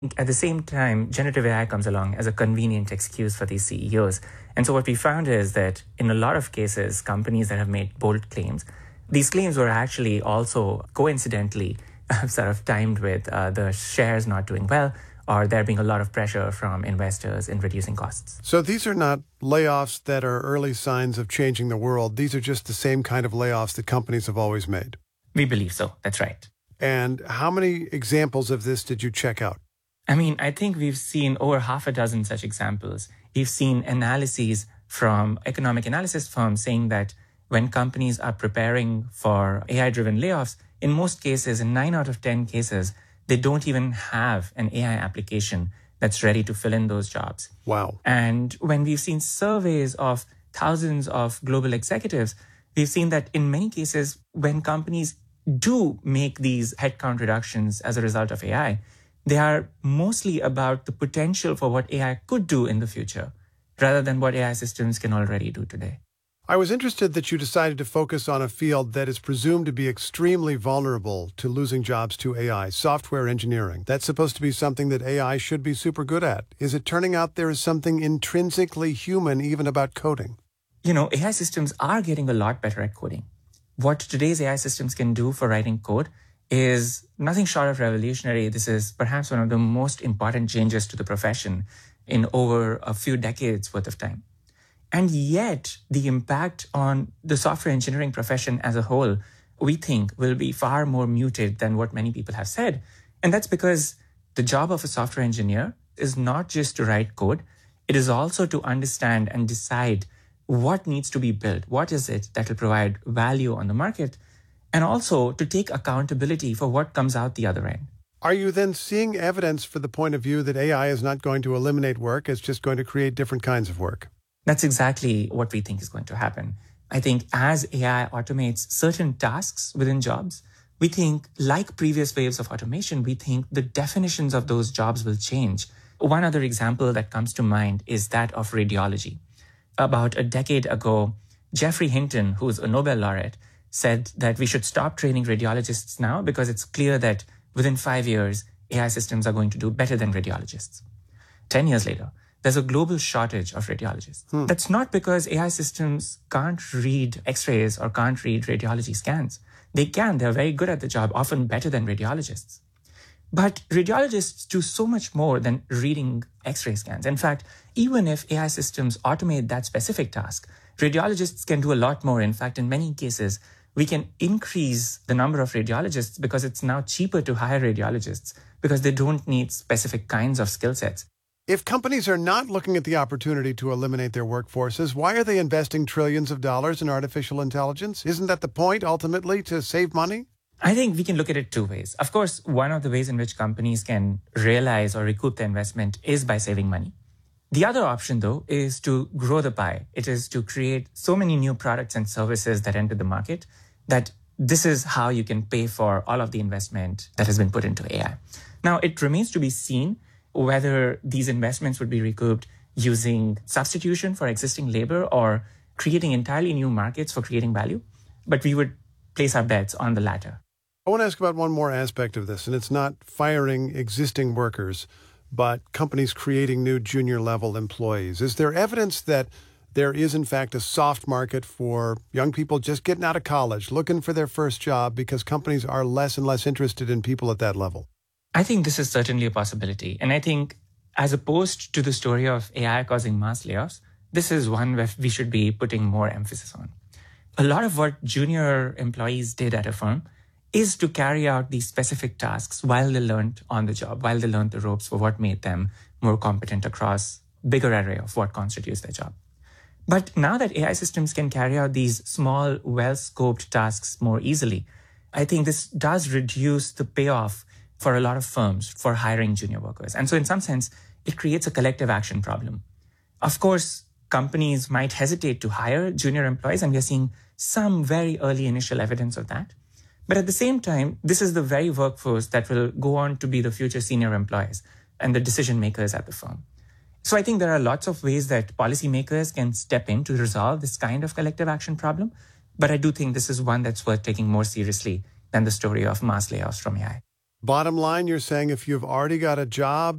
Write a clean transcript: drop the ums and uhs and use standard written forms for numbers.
At the same time, generative AI comes along as a convenient excuse for these CEOs. And so what we found is that in a lot of cases, companies that have made bold claims, these claims were actually also coincidentally sort of timed with the shares not doing well, or there being a lot of pressure from investors in reducing costs. So these are not layoffs that are early signs of changing the world. These are just the same kind of layoffs that companies have always made. We believe so. That's right. And how many examples of this did you check out? I mean, I think we've seen over half a dozen such examples. We've seen analyses from economic analysis firms saying that when companies are preparing for AI-driven layoffs, in most cases, in 9 out of 10 cases, they don't even have an AI application that's ready to fill in those jobs. Wow. And when we've seen surveys of thousands of global executives, we've seen that in many cases, when companies do make these headcount reductions as a result of AI, they are mostly about the potential for what AI could do in the future, rather than what AI systems can already do today. I was interested that you decided to focus on a field that is presumed to be extremely vulnerable to losing jobs to AI, software engineering. That's supposed to be something that AI should be super good at. Is it turning out there is something intrinsically human even about coding? You know, AI systems are getting a lot better at coding. What today's AI systems can do for writing code is nothing short of revolutionary. This is perhaps one of the most important changes to the profession in over a few decades worth of time. And yet, the impact on the software engineering profession as a whole, we think, will be far more muted than what many people have said. And that's because the job of a software engineer is not just to write code. It is also to understand and decide what needs to be built. What is it that will provide value on the market? And also to take accountability for what comes out the other end. Are you then seeing evidence for the point of view that AI is not going to eliminate work, it's just going to create different kinds of work? That's exactly what we think is going to happen. I think as AI automates certain tasks within jobs, we think, like previous waves of automation, we think the definitions of those jobs will change. One other example that comes to mind is that of radiology. About a decade ago, Geoffrey Hinton, who's a Nobel laureate, said that we should stop training radiologists now because it's clear that within 5 years, AI systems are going to do better than radiologists. 10 years later, there's a global shortage of radiologists. That's not because AI systems can't read X-rays or can't read radiology scans. They can. They're very good at the job, often better than radiologists. But radiologists do so much more than reading X-ray scans. In fact, even if AI systems automate that specific task, radiologists can do a lot more. In fact, in many cases, we can increase the number of radiologists because it's now cheaper to hire radiologists because they don't need specific kinds of skill sets. If companies are not looking at the opportunity to eliminate their workforces, why are they investing trillions of dollars in artificial intelligence? Isn't that the point, ultimately, to save money? I think we can look at it two ways. Of course, one of the ways in which companies can realize or recoup their investment is by saving money. The other option, though, is to grow the pie. It is to create so many new products and services that enter the market that this is how you can pay for all of the investment that has been put into AI. Now, it remains to be seen whether these investments would be recouped using substitution for existing labor or creating entirely new markets for creating value. But we would place our bets on the latter. I want to ask about one more aspect of this, and it's not firing existing workers, but companies creating new junior-level employees. Is there evidence that there is, in fact, a soft market for young people just getting out of college, looking for their first job because companies are less and less interested in people at that level? I think this is certainly a possibility. And I think as opposed to the story of AI causing mass layoffs, this is one where we should be putting more emphasis on. A lot of what junior employees did at a firm is to carry out these specific tasks while they learned on the job, while they learned the ropes for what made them more competent across bigger array of what constitutes their job. But now that AI systems can carry out these small, well-scoped tasks more easily, I think this does reduce the payoff for a lot of firms for hiring junior workers. And so in some sense, it creates a collective action problem. Of course, companies might hesitate to hire junior employees, and we are seeing some very early initial evidence of that. But at the same time, this is the very workforce that will go on to be the future senior employees and the decision makers at the firm. So I think there are lots of ways that policymakers can step in to resolve this kind of collective action problem. But I do think this is one that's worth taking more seriously than the story of mass layoffs from AI. Bottom line, you're saying if you've already got a job,